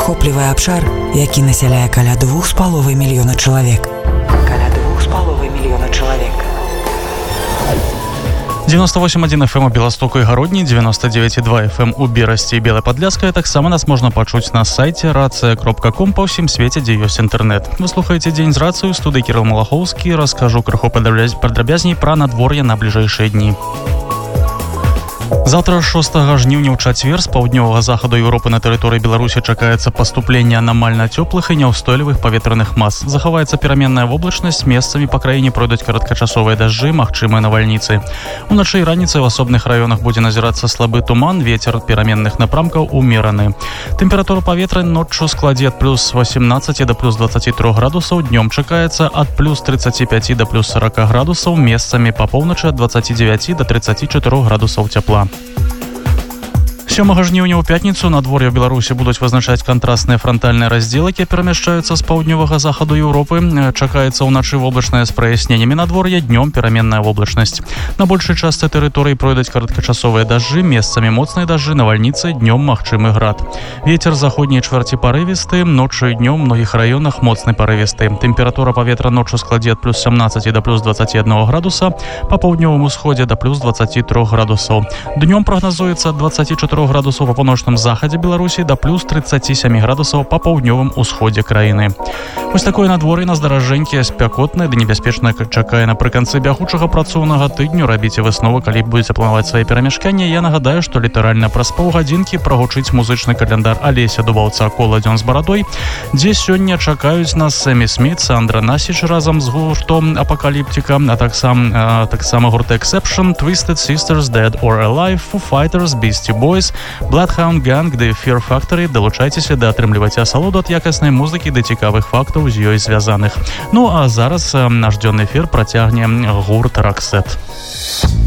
захоплівае абшар, які насяляе каля 2,5 мільёна чалавек. 98,1 FM у Беластоку і Гародні, 99,2 FM у Берасці і Белай Падляскай. Таксама нас можна пачуць на сайце racja.com па ўсім свеце, дзе ёсць інтэрнэт. Вы слухаеце «Дзень з рацыю», студыі Кірыл Малахоўскі. Раскажу крыху падрабязней пра надвор'е на бліжэйшыя дні. Завтра 6 жніўня ў чацвер з паўднёвага захаду Еўропы на тэрыторыі Беларусі чакаецца паступленне анамальна цёплых і няўстойлівых паветраных мас. Захаваецца пераменная воблачнасць, месцамі па краіне пройдуць кароткачасовыя дажджы, магчымыя навальніцы. Уначы і раніцай у асобных раёнах будзе назірацца слабы туман, вецер пераменных напрамкаў умераны. Тэмпература паветра ноччу складзе ад плюс 18 да плюс 23 градусаў, днём чакаецца ад плюс 35 да плюс 40 градусаў, месцамі па поўначы ад 29 да 34 градусаў цяпла. 7 жніўня ў пятніцу надвор'е ў Беларусі будуць вызначаць кантрастныя франтальныя раздзелы, якія перамяшчаюцца з паўднёвага захаду Еўропы. Чакаецца ўначы воблачнае з праясненнямі надвор'я, днём пераменная воблачнасць. На большай частцы тэрыторыі пройдуць кароткачасовыя дажджы, месцамі моцныя дажджы, навальніцы, днём магчымы град. Вецер заходняй чвэрці парывісты, ноччу і днём у многіх раёнах моцны парывісты. Тэмпература паветра ноччу складзе ад плюс 17 да плюс 21 градуса, па паўднёвым усходзе да плюс 23 градусаў. Днём прагназуецца ад 24 градусаў па паўночным захадзе Беларусі да плюс 37 градусаў па паўднёвым усходзе краіны. Вось такое надвор'е нас даражэнькія, спякотнае ды небяспечнае чакае напрыканцы бягучага працоўнага тыдню. Рабіце высновы, калі будзеце планаваць свае перамяшканні. Я нагадаю, што літаральна праз паўгадзінкі прагучыць музычны каляндар Алеся Дубаўца «Кола дзён з барадой», дзе сёння чакаюць нас Сэмі Сміт, Сандра Насіч разам з гуртом Апакаліптика, а таксама гурт Exception, Twisted Sisters, Dead or Alive, Foo Fighters, Beastie Boys, Bloodhound Gang, The Fear Factory. Далучайцеся да атрымліваць асалоду ад якаснай музыкі да цікавых фактаў з ёй звязаных. Ну а зараз наш дзённы эфір працягне гурт Roxette.